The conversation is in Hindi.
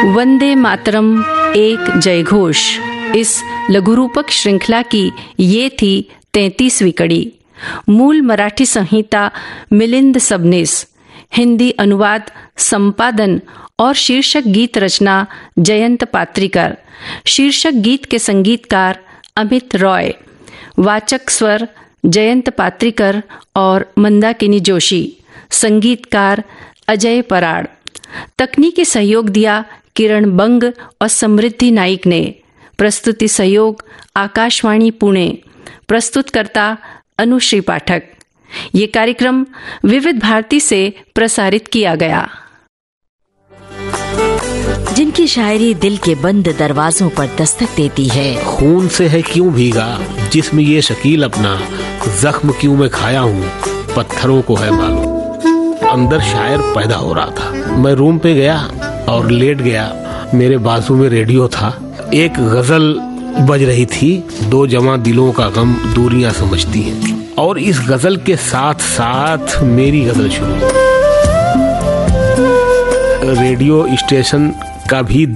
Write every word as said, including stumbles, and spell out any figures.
वंदे मातरम एक जय घोष। इस लघुरूपक श्रृंखला की ये थी तैंतीसवीं कड़ी। मूल मराठी संहिता मिलिंद सबनीस, हिंदी अनुवाद, संपादन और शीर्षक गीत रचना जयंत पात्रिकर। शीर्षक गीत के संगीतकार अमित रॉय। वाचक स्वर जयंत पात्रिकर और मंदाकिनी जोशी। संगीतकार अजय पराड़। तकनीकी सहयोग दिया किरण बंग और समृद्धि नाइक ने। प्रस्तुति सहयोग आकाशवाणी पुणे। प्रस्तुतकर्ता अनुश्री पाठक। ये कार्यक्रम विविध भारती से प्रसारित किया गया। जिनकी शायरी दिल के बंद दरवाजों पर दस्तक देती है। खून से है क्यों भीगा जिस्म ये शकील अपना, जख्म क्यों मैं खाया हूँ पत्थरों को है मालूम। अंदर शायर पैदा हो रहा था। मैं रूम पे गया और लेट गया। मेरे बाजू में रेडियो था। एक गजल बज रही थी, दो जवां दिलों का गम दूरियां समझती हैं। और इस गजल के साथ साथ मेरी गजल शुरू। रेडियो स्टेशन का भी